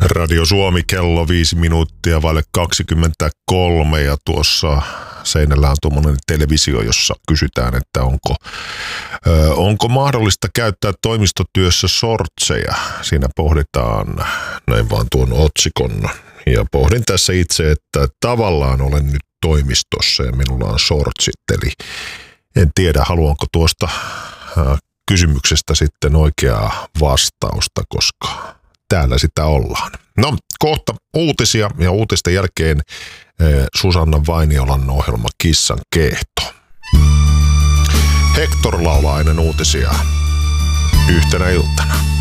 Radio Suomi kello 5 minuuttia vaille 23 ja tuossa seinällä on tuommoinen televisio, jossa kysytään, että onko mahdollista käyttää toimistotyössä sortseja. Siinä pohditaan näin vaan tuon otsikon ja pohdin tässä itse, että tavallaan olen nyt toimistossa ja minulla on sortsit, eli en tiedä haluanko tuosta kysymyksestä sitten oikeaa vastausta, koska täällä sitä ollaan. No, kohta uutisia ja uutisten jälkeen Susanna Vainiolan ohjelma Kissan kehto. Hector laulaa ennen uutisia yhtenä iltana.